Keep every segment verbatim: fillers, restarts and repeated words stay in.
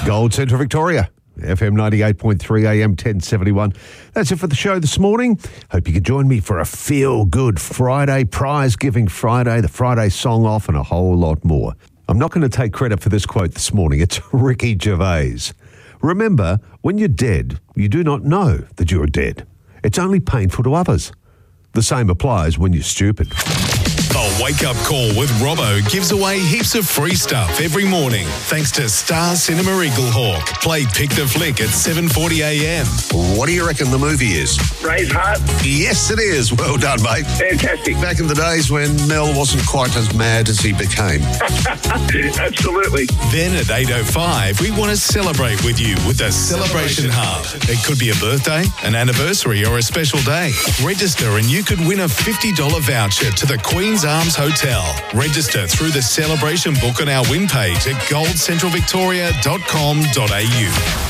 Gold Central Victoria, F M ninety-eight point three A M ten seventy-one. That's it for the show this morning. Hope you can join me for a feel-good Friday, prize-giving Friday, the Friday song off, and a whole lot more. I'm not going to take credit for this quote this morning. It's Ricky Gervais. Remember, when you're dead, you do not know that you're dead. It's only painful to others. The same applies when you're stupid. The Wake Up Call with Robbo gives away heaps of free stuff every morning thanks to Star Cinema Eaglehawk. Play Pick the Flick at seven forty A M. What do you reckon the movie is? Braveheart. Yes, it is. Well done, mate. Fantastic. Back in the days when Mel wasn't quite as mad as he became. Absolutely. Then at eight oh five, we want to celebrate with you with the Celebration Hub. It could be a birthday, an anniversary or a special day. Register and you could win a fifty dollars voucher to the Queen's Arms Hotel. Register through the celebration book on our win page at gold central victoria dot com dot a u.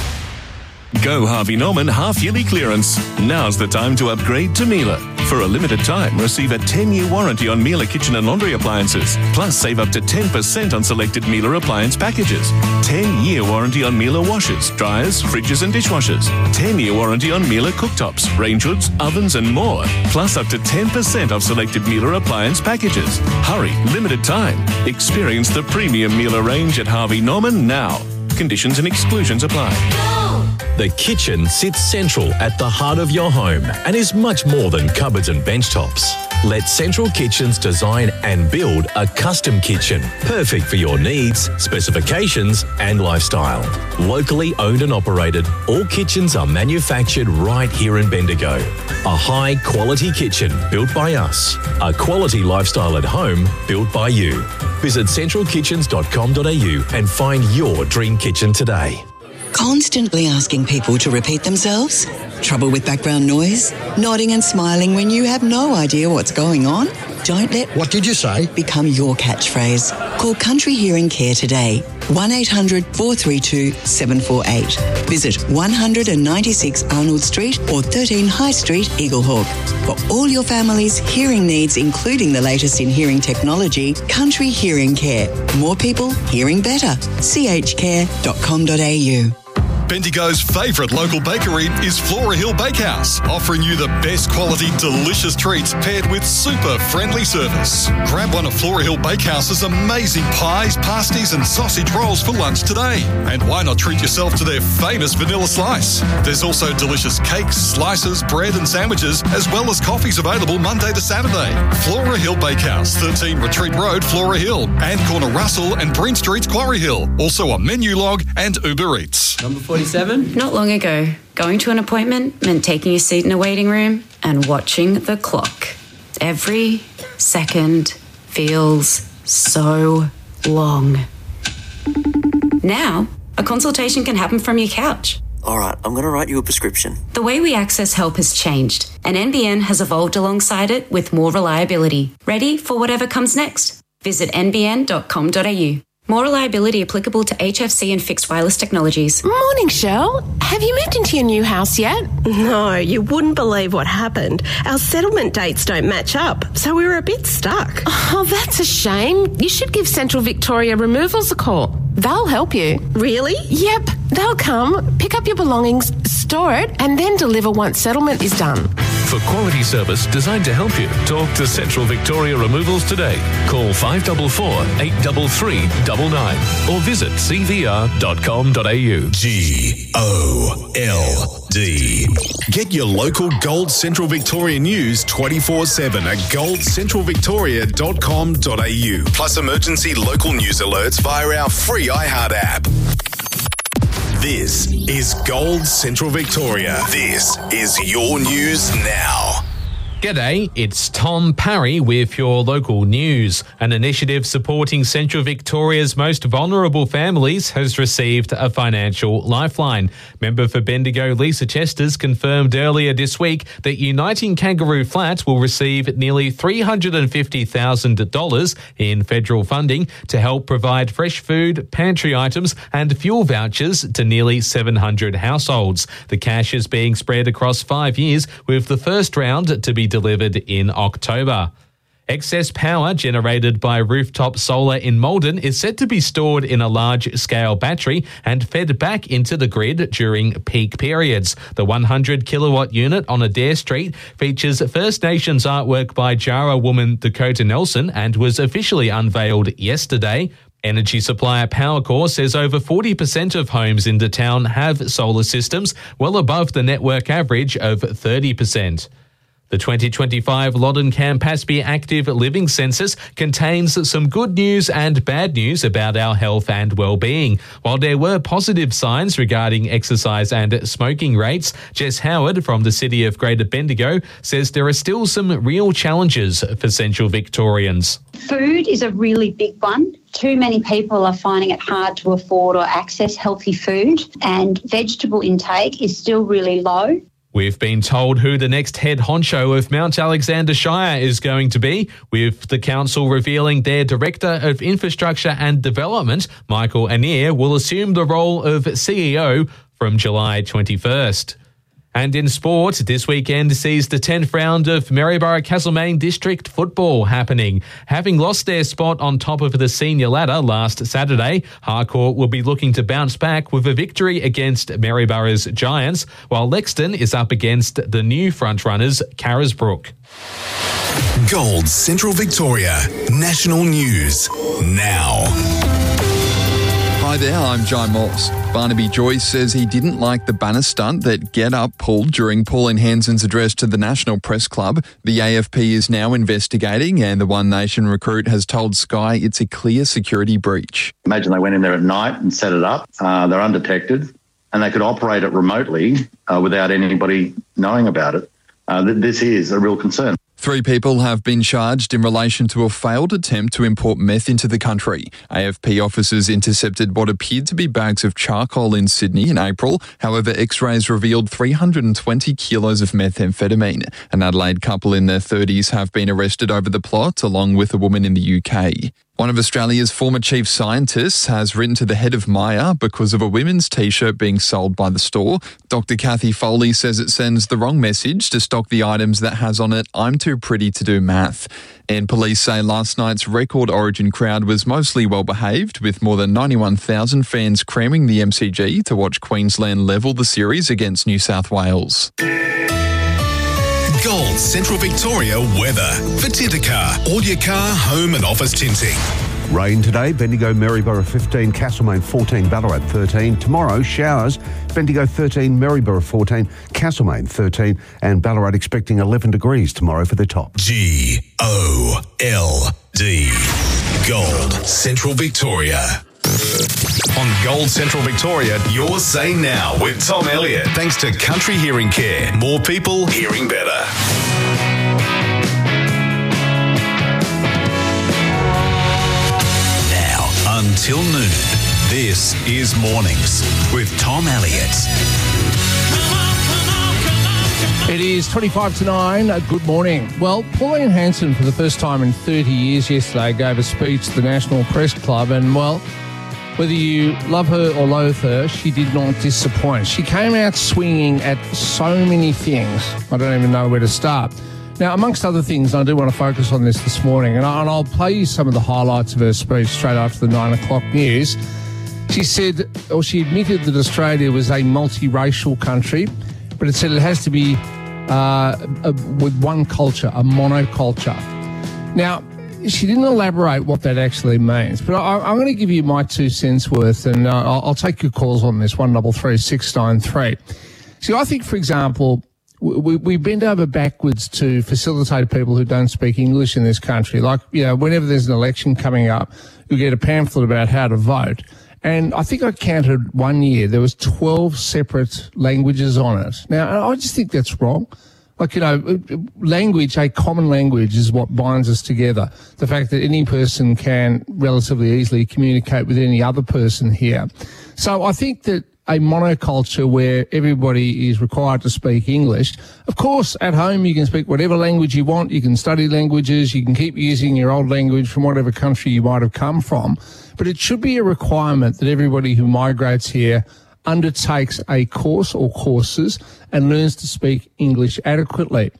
Go Harvey Norman half-yearly clearance. Now's the time to upgrade to Miele. For a limited time, receive a ten-year warranty on Miele kitchen and laundry appliances. Plus, save up to ten percent on selected Miele appliance packages. ten-year warranty on Miele washers, dryers, fridges and dishwashers. ten-year warranty on Miele cooktops, range hoods, ovens and more. Plus, up to ten percent off selected Miele appliance packages. Hurry, limited time. Experience the premium Miele range at Harvey Norman now. Conditions and exclusions apply. The kitchen sits central at the heart of your home and is much more than cupboards and bench tops. Let Central Kitchens design and build a custom kitchen, perfect for your needs, specifications and lifestyle. Locally owned and operated, all kitchens are manufactured right here in Bendigo. A high-quality kitchen built by us. A quality lifestyle at home built by you. Visit central kitchens dot com dot a u and find your dream kitchen today. Constantly asking people to repeat themselves? Trouble with background noise? Nodding and smiling when you have no idea what's going on? Don't let What did you say? become your catchphrase. Call Country Hearing Care today. one eight hundred four three two seven four eight. Visit one ninety-six Arnold Street or thirteen High Street, Eaglehawk. For all your family's hearing needs, including the latest in hearing technology, Country Hearing Care. More people hearing better. c h care dot com dot a u. Bendigo's favourite local bakery is Flora Hill Bakehouse, offering you the best quality, delicious treats paired with super friendly service. Grab one of Flora Hill Bakehouse's amazing pies, pasties and sausage rolls for lunch today. And why not treat yourself to their famous vanilla slice? There's also delicious cakes, slices, bread and sandwiches, as well as coffees available Monday to Saturday. Flora Hill Bakehouse, thirteen Retreat Road, Flora Hill, and corner Russell and Breen Streets, Quarry Hill. Also on Menu Log and Uber Eats. Number forty-seven. Not long ago, going to an appointment meant taking a seat in a waiting room and watching the clock. Every second feels so long. Now, a consultation can happen from your couch. All right, I'm going to write you a prescription. The way we access help has changed, and N B N has evolved alongside it with more reliability. Ready for whatever comes next? Visit n b n dot com dot a u. More reliability applicable to H F C and fixed wireless technologies. Morning, Shell. Have you moved into your new house yet? No, you wouldn't believe what happened. Our settlement dates don't match up, so we were a bit stuck. Oh, that's a shame. You should give Central Victoria Removals a call. They'll help you. Really? Yep. They'll come, pick up your belongings, store it, and then deliver once settlement is done. For quality service designed to help you, talk to Central Victoria Removals today. Call five four four, eight three three, nine nine or visit c v r dot com dot a u. G O L D. Get your local Gold Central Victoria news twenty-four seven at gold central victoria dot com dot a u. Plus emergency local news alerts via our free iHeart app. This is Gold Central Victoria. This is your news now. G'day, it's Tom Parry with your local news. An initiative supporting Central Victoria's most vulnerable families has received a financial lifeline. Member for Bendigo Lisa Chesters confirmed earlier this week that Uniting Kangaroo Flat will receive nearly three hundred fifty thousand dollars in federal funding to help provide fresh food, pantry items and fuel vouchers to nearly seven hundred households. The cash is being spread across five years, with the first round to be delivered in October. Excess power generated by rooftop solar in Malden is said to be stored in a large-scale battery and fed back into the grid during peak periods. The one hundred kilowatt unit on Adair Street features First Nations artwork by Jara woman Dakota Nelson and was officially unveiled yesterday. Energy supplier Powercore says over forty percent of homes in the town have solar systems, well above the network average of thirty percent. The twenty twenty-five Loddon Campaspe Active Living Census contains some good news and bad news about our health and well-being. While there were positive signs regarding exercise and smoking rates, Jess Howard from the City of Greater Bendigo says there are still some real challenges for Central Victorians. Food is a really big one. Too many people are finding it hard to afford or access healthy food, and vegetable intake is still really low. We've been told who the next head honcho of Mount Alexander Shire is going to be, with the council revealing their Director of Infrastructure and Development, Michael Anir, will assume the role of C E O from July twenty-first. And in sport, this weekend sees the tenth round of Maryborough-Castlemaine District Football happening. Having lost their spot on top of the senior ladder last Saturday, Harcourt will be looking to bounce back with a victory against Maryborough's Giants, while Lexton is up against the new frontrunners, Carisbrook. Gold Central Victoria National News now. Hi there, I'm Jai Moss. Barnaby Joyce says he didn't like the banner stunt that Get Up pulled during Pauline Hanson's address to the National Press Club. The A F P is now investigating, and the One Nation recruit has told Sky it's a clear security breach. Imagine they went in there at night and set it up. Uh, they're undetected, and they could operate it remotely uh, without anybody knowing about it. Uh, th- this is a real concern. Three people have been charged in relation to a failed attempt to import meth into the country. A F P officers intercepted what appeared to be bags of charcoal in Sydney in April. However, X-rays revealed three hundred twenty kilos of methamphetamine. An Adelaide couple in their thirties have been arrested over the plot, along with a woman in the U K. One of Australia's former chief scientists has written to the head of Myer because of a women's T-shirt being sold by the store. Doctor Kathy Foley says it sends the wrong message to stock the items that has on it, "I'm too pretty to do math." And police say last night's record Origin crowd was mostly well behaved, with more than ninety-one thousand fans cramming the M C G to watch Queensland level the series against New South Wales. Gold Central Victoria weather for Tintercar. All your car, home and office tinting. Rain today, Bendigo, Maryborough fifteen, Castlemaine fourteen, Ballarat thirteen. Tomorrow, showers, Bendigo thirteen, Maryborough fourteen, Castlemaine thirteen, and Ballarat expecting eleven degrees tomorrow for the top. G O L D. Gold Central Victoria. On Gold Central Victoria, your say now with Tom Elliott. Thanks to Country Hearing Care. More people hearing better. Now until noon, this is Mornings with Tom Elliott. It is twenty-five to nine. Good morning. Well, Pauline Hanson, for the first time in thirty years yesterday, gave a speech to the National Press Club, and, well, whether you love her or loathe her, she did not disappoint. She came out swinging at so many things. I don't even know where to start. Now, amongst other things, I do want to focus on this this morning, and, I, and I'll play you some of the highlights of her speech straight after the nine o'clock news. She said, or she admitted that Australia was a multiracial country, but it said it has to be uh, a, with one culture, a monoculture. Now, she didn't elaborate what that actually means, but I, I'm going to give you my two cents worth, and uh, I'll, I'll take your calls on this, one double three six nine three. See, I think, for example, we, we bend over backwards to facilitate people who don't speak English in this country. Like, you know, whenever there's an election coming up, you get a pamphlet about how to vote. And I think I counted one year, there was twelve separate languages on it. Now, I just think that's wrong. Like, you know, language, a common language is what binds us together. The fact that any person can relatively easily communicate with any other person here. So I think that a monoculture where everybody is required to speak English. Of course, at home you can speak whatever language you want. You can study languages. You can keep using your old language from whatever country you might have come from. But it should be a requirement that everybody who migrates here undertakes a course or courses and learns to speak English adequately.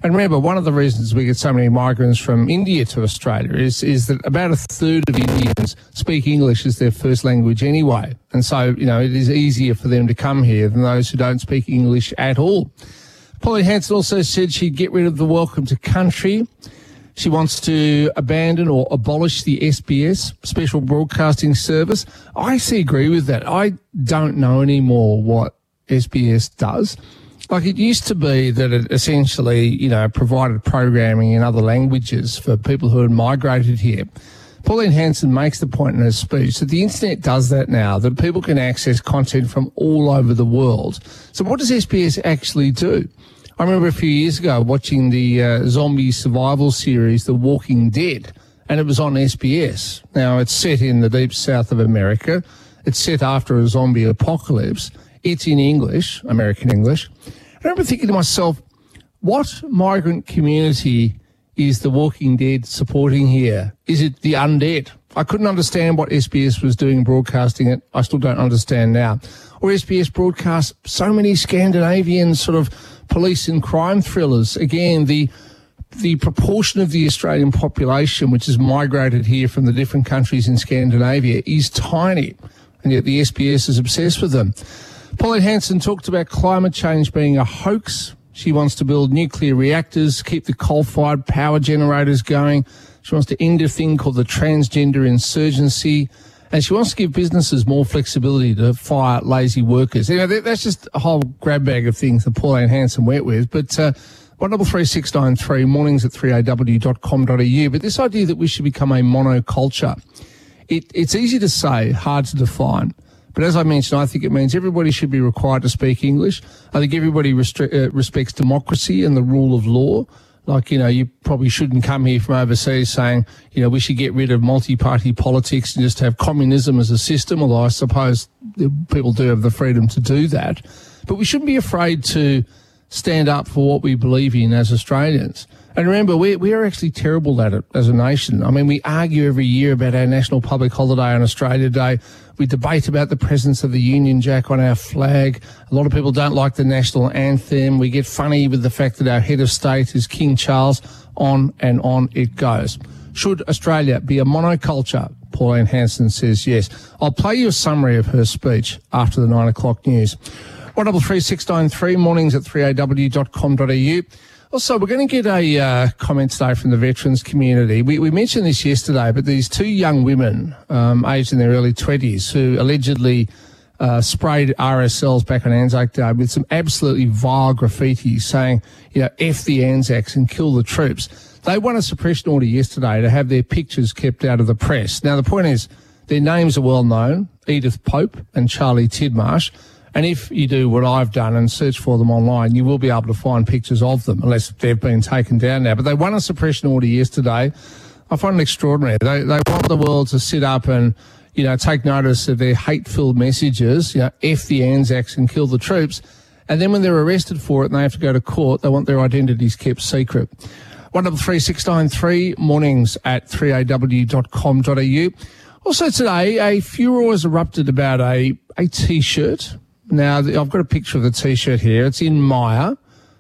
And remember, one of the reasons we get so many migrants from India to Australia is, is that about a third of Indians speak English as their first language anyway. And so, you know, it is easier for them to come here than those who don't speak English at all. Pauline Hanson also said she'd get rid of the welcome to country. She wants to abandon or abolish the S B S, Special Broadcasting Service. I actually agree with that. I don't know anymore what S B S does. Like, it used to be that it essentially, you know, provided programming in other languages for people who had migrated here. Pauline Hanson makes the point in her speech that the internet does that now, that people can access content from all over the world. So what does S B S actually do? I remember a few years ago watching the uh, zombie survival series, The Walking Dead, and it was on S B S. Now, it's set in the deep south of America. It's set after a zombie apocalypse. It's in English, American English. I remember thinking to myself, what migrant community is The Walking Dead supporting here? Is it the undead? I couldn't understand what S B S was doing broadcasting it. I still don't understand now. Or S B S broadcasts so many Scandinavian sort of police and crime thrillers. Again, the the proportion of the Australian population which has migrated here from the different countries in Scandinavia is tiny, and yet the S B S is obsessed with them. Pauline Hanson talked about climate change being a hoax. She wants to build nuclear reactors, keep the coal-fired power generators going. She wants to end a thing called the transgender insurgency. And she wants to give businesses more flexibility to fire lazy workers. You know, that's just a whole grab bag of things that Pauline Hanson went with. But uh, one double three six nine three, mornings at three a w dot com dot a u. But this idea that we should become a monoculture, it, it's easy to say, hard to define. But as I mentioned, I think it means everybody should be required to speak English. I think everybody restri- uh, respects democracy and the rule of law. Like, you know, you probably shouldn't come here from overseas saying, you know, we should get rid of multi-party politics and just have communism as a system, although I suppose people do have the freedom to do that. But we shouldn't be afraid to stand up for what we believe in as Australians. And remember, we we are actually terrible at it as a nation. I mean, we argue every year about our national public holiday on Australia Day. We debate about the presence of the Union Jack on our flag. A lot of people don't like the national anthem. We get funny with the fact that our head of state is King Charles. On and on it goes. Should Australia be a monoculture? Pauline Hanson says yes. I'll play you a summary of her speech after the nine o'clock news. one double three six nine three, mornings at three a w dot com dot a u. Also, we're going to get a uh, comment today from the veterans community. We, we mentioned this yesterday, but these two young women, um, aged in their early twenties, who allegedly uh, sprayed R S Ls back on Anzac Day with some absolutely vile graffiti saying, you know, F the Anzacs and kill the troops. They won a suppression order yesterday to have their pictures kept out of the press. Now, the point is, their names are well known, Edith Pope and Charlie Tidmarsh. And if you do what I've done and search for them online, you will be able to find pictures of them, unless they've been taken down now. But they won a suppression order yesterday. I find it extraordinary. They they want the world to sit up and, you know, take notice of their hate-filled messages, you know, F the Anzacs and kill the troops. And then when they're arrested for it and they have to go to court, they want their identities kept secret. one double three six nine three, mornings at three a w dot com dot a u. Also today, a furore has erupted about a, a T-shirt. Now, I've got a picture of the T-shirt here. It's in Myer.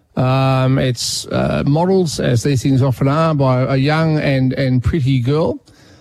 Um, it's uh, modelled, as these things often are, by a young and, and pretty girl.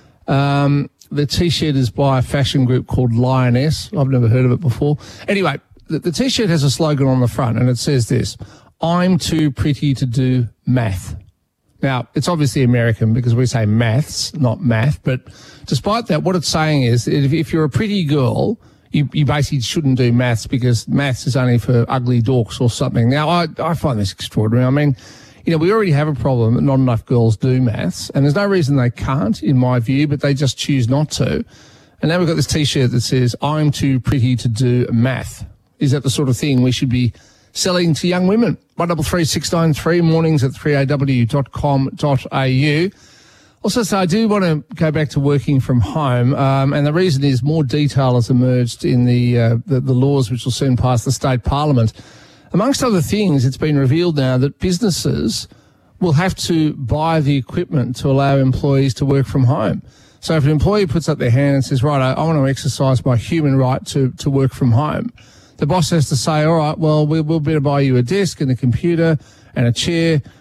Um, the T-shirt is by a fashion group called Lioness. I've never heard of it before. Anyway, the, the T-shirt has a slogan on the front, and it says this: I'm too pretty to do math. Now, it's obviously American because we say maths, not math. But despite that, what it's saying is if, if you're a pretty girl, You, you basically shouldn't do maths because maths is only for ugly dorks or something. Now, I, I find this extraordinary. I mean, you know, we already have a problem that not enough girls do maths, and there's no reason they can't, in my view, but they just choose not to. And now we've got this T-shirt that says, I'm too pretty to do math. Is that the sort of thing we should be selling to young women? one double three six nine three, mornings at three a w dot com dot a u. Also, so I do want to go back to working from home, um, and the reason is more detail has emerged in the, uh, the the laws which will soon pass the state parliament. Amongst other things, it's been revealed now that businesses will have to buy the equipment to allow employees to work from home. So if an employee puts up their hand and says, right, I, I want to exercise my human right to, to work from home, the boss has to say, all right, well, we'll, we'll better buy you a desk and a computer and a chair,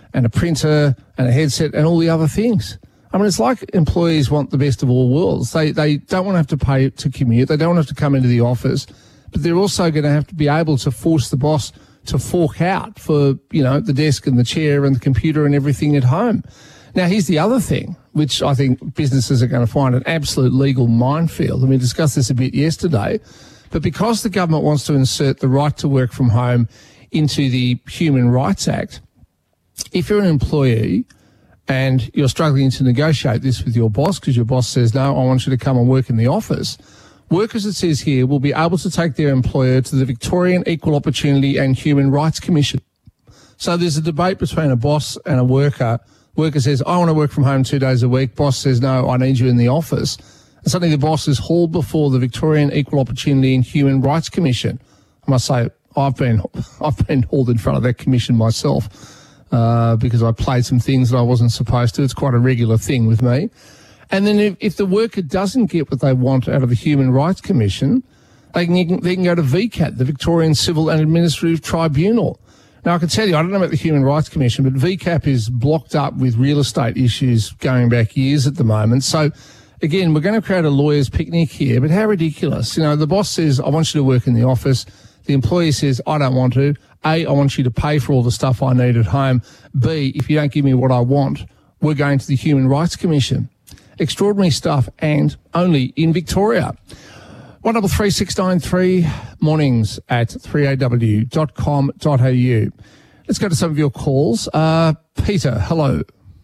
and a printer and a headset and all the other things. I mean, it's like employees want the best of all worlds. They they don't want to have to pay to commute. They don't want to have to come into the office, but they're also going to have to be able to force the boss to fork out for, you know, the desk and the chair and the computer and everything at home. Now, here's the other thing, which I think businesses are going to find an absolute legal minefield. And we discussed this a bit yesterday. But because the government wants to insert the right to work from home into the Human Rights Act, if you're an employee and you're struggling to negotiate this with your boss because your boss says, no, I want you to come and work in the office, workers, it says here, will be able to take their employer to the Victorian Equal Opportunity and Human Rights Commission. So there's a debate between a boss and a worker. Worker says, I want to work from home two days a week. Boss says, no, I need you in the office. And suddenly the boss is hauled before the Victorian Equal Opportunity and Human Rights Commission. I must say, I've been I've been hauled in front of that commission myself uh, because I played some things that I wasn't supposed to. It's quite a regular thing with me. And then if, if the worker doesn't get what they want out of the Human Rights Commission, they can, they can go to V CAT, the Victorian Civil and Administrative Tribunal. Now, I can tell you, I don't know about the Human Rights Commission, but V CAP is blocked up with real estate issues going back years at the moment. So, again, we're going to create a lawyer's picnic here, but how ridiculous. You know, the boss says, I want you to work in the office. The employee says, I don't want to. A, I want you to pay for all the stuff I need at home. B, if you don't give me what I want, we're going to the Human Rights Commission. Extraordinary stuff, and only in Victoria. one double three six nine three, mornings at three a w dot com dot a u. Let's go to some of your calls. Uh, Peter, hello.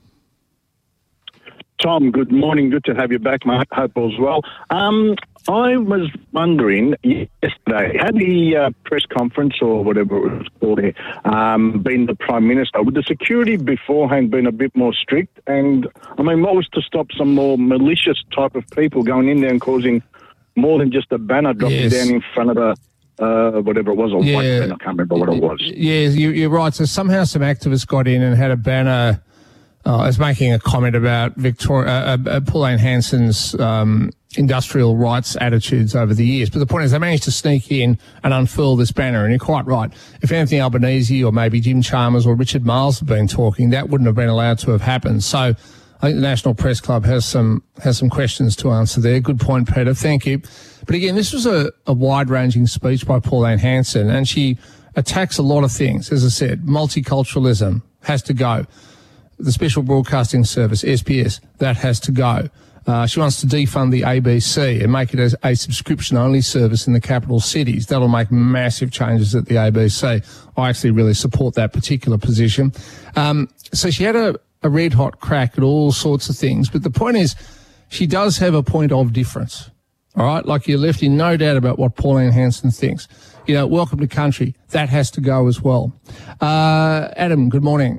Tom, good morning. Good to have you back, mate. Hope all's well. Um, I was wondering, yesterday, had the uh, press conference or whatever it was called here um, been the Prime Minister, would the security beforehand been a bit more strict? And, I mean, what was to stop some more malicious type of people going in there and causing more than just a banner dropping Yes. down in front of a, uh, whatever it was, or Yeah. white banner, I can't remember what it was. Yeah, you, you're right. So somehow some activists got in and had a banner. Uh, I was making a comment about Victoria, uh, uh, Pauline Hanson's um, industrial rights attitudes over the years. But the point is they managed to sneak in and unfurl this banner. And you're quite right. If Anthony Albanese or maybe Jim Chalmers or Richard Marles had been talking, that wouldn't have been allowed to have happened. So I think the National Press Club has some has some questions to answer there. Good point, Peter. Thank you. But again, this was a, a wide-ranging speech by Pauline Hanson, and she attacks a lot of things. As I said, multiculturalism has to go. The Special Broadcasting Service, S B S, that has to go. Uh, she wants to defund the A B C and make it as a subscription-only service in the capital cities. That'll make massive changes at the A B C. I actually really support that particular position. Um, so she had a, a red-hot crack at all sorts of things. But the point is, she does have a point of difference. All right? Like, you're left in no doubt about what Pauline Hanson thinks. You know, welcome to country. That has to go as well. Uh, Adam, good morning.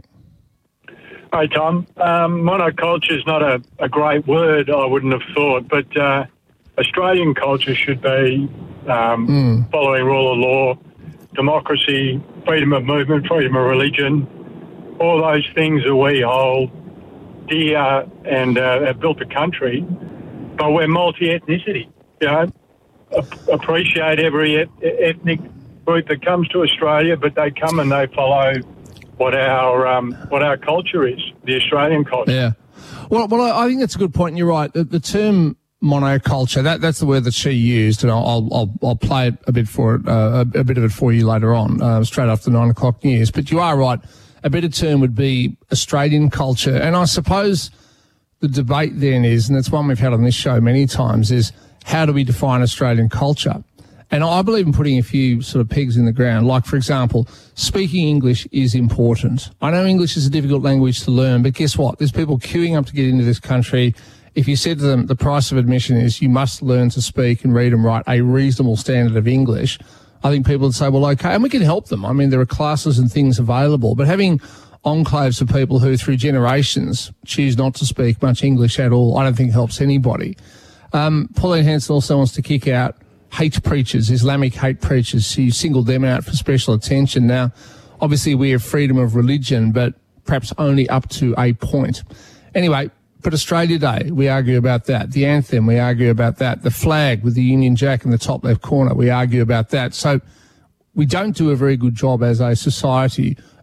Hi, Tom. Um, monoculture is not a, a great word, I wouldn't have thought, but uh, Australian culture should be um, Mm. following rule of law, democracy, freedom of movement, freedom of religion, all those things that we hold dear and uh, have built the country. But we're multi-ethnicity, you know, a- appreciate every et- ethnic group that comes to Australia, but they come and they follow what our um, what our culture is, the Australian culture. Yeah. Well, well, I think that's a good point. And you're right. The, the term monoculture, that that's the word that she used, and I'll I'll I'll play it a bit for it, uh, a, a bit of it for you later on, uh, straight after the nine o'clock news. But you are right. A better term would be Australian culture, and I suppose the debate then is, and it's one we've had on this show many times, is how do we define Australian culture? And I believe in putting a few sort of pegs in the ground. Like, for example, speaking English is important. I know English is a difficult language to learn, but guess what? There's people queuing up to get into this country. If you said to them the price of admission is you must learn to speak and read and write a reasonable standard of English, I think people would say, well, okay, and we can help them. I mean, there are classes and things available, but having enclaves of people who through generations choose not to speak much English at all, I don't think helps anybody. Um, Pauline Hanson also wants to kick out hate preachers, Islamic hate preachers. She singled them out for special attention. Now, obviously we have freedom of religion, but perhaps only up to a point. Anyway, but Australia Day, we argue about that. The anthem, we argue about that. The flag with the Union Jack in the top left corner, we argue about that. So we don't do a very good job as a society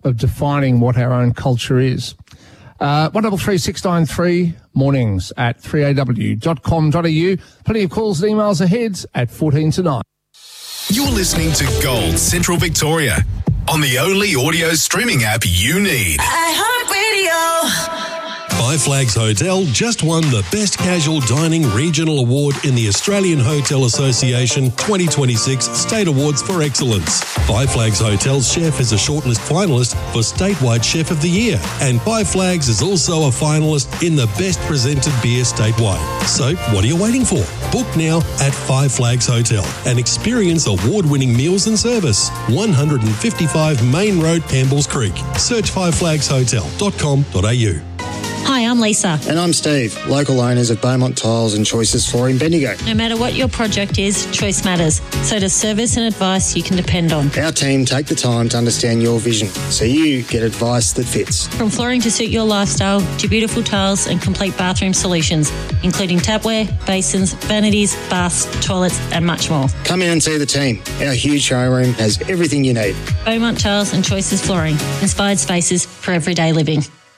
of defining what our own culture is. Uh, one double three six nine three mornings at three a w dot com dot a u. Plenty of calls and emails ahead at fourteen to nine. You're listening to Gold Central Victoria on the only audio streaming app you need. iHeartRadio. Five Flags Hotel just won the Best Casual Dining Regional Award in the Australian Hotel Association twenty twenty-six State Awards for Excellence. Five Flags Hotel's chef is a shortlist finalist for Statewide Chef of the Year, and Five Flags is also a finalist in the Best Presented Beer statewide. So, what are you waiting for? Book now at Five Flags Hotel and experience award-winning meals and service. one fifty-five Main Road, Campbells Creek. Search five flags hotel dot com dot a u. Hi, I'm Lisa. And I'm Steve, local owners of Beaumont Tiles and Choices Flooring Bendigo. No matter what your project is, choice matters. So does service and advice you can depend on. Our team take the time to understand your vision, so you get advice that fits. From flooring to suit your lifestyle, to beautiful tiles and complete bathroom solutions, including tapware, basins, vanities, baths, toilets and much more. Come in and see the team. Our huge showroom has everything you need. Beaumont Tiles and Choices Flooring. Inspired spaces for everyday living.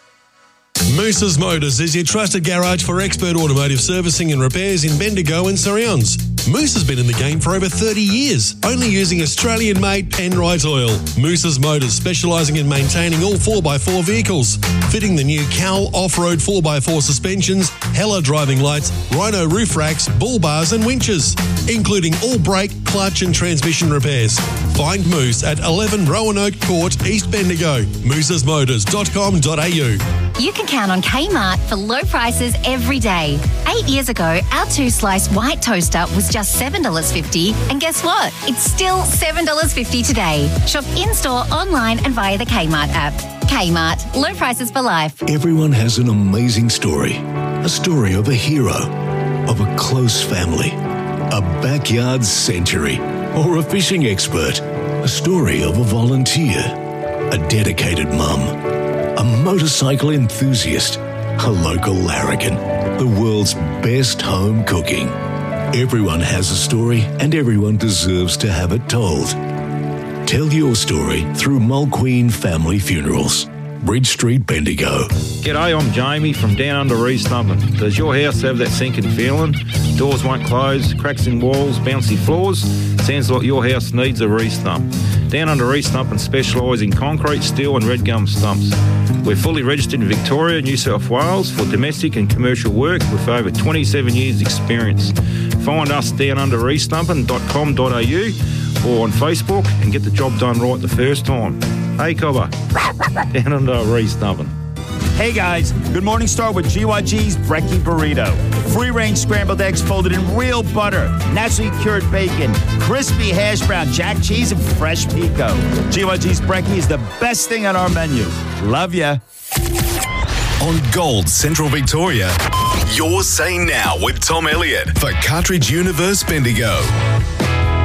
Moose's Motors is your trusted garage for expert automotive servicing and repairs in Bendigo and surrounds. Moose has been in the game for over thirty years, only using Australian-made Penrite oil. Moose's Motors, specialising in maintaining all four by four vehicles, fitting the new Cowl off-road four by four suspensions, Hella driving lights, Rhino roof racks, bull bars and winches, including all brake, clutch and transmission repairs. Find Moose at eleven Roanoke Court, East Bendigo. mooses motors dot com dot a u. You can count on Kmart for low prices every day. Eight years ago, our two-slice white toaster was just seven dollars fifty, and guess what? It's still seven dollars fifty today. Shop in-store, online and via the Kmart app. Kmart, low prices for life. Everyone has an amazing story. A story of a hero, of a close family, a backyard century, or a fishing expert. A story of a volunteer, a dedicated mum, a motorcycle enthusiast, a local larrikin, the world's best home cooking. Everyone has a story and everyone deserves to have it told. Tell your story through Mulqueen Family Funerals. Bridge Street, Bendigo. G'day, I'm Jamie from down under East Thumping. Does your house have that sinking feeling? Doors won't close, cracks in walls, bouncy floors? Sounds like your house needs a re-stump. Down under East Thumping specialise in concrete, steel and red gum stumps. We're fully registered in Victoria, New South Wales for domestic and commercial work with over twenty-seven years experience. Find us down under east thumping dot com dot a u or on Facebook and get the job done right the first time. Hey, Cobber, down under East Thumping. Hey guys, Good Morning Star with G Y G's Brekkie Burrito. Free-range scrambled eggs folded in real butter, naturally cured bacon, crispy hash brown, jack cheese, and fresh pico. G Y G's Brekkie is the best thing on our menu. Love ya. On Gold Central Victoria, you're Say Now with Tom Elliott for Cartridge Universe Bendigo.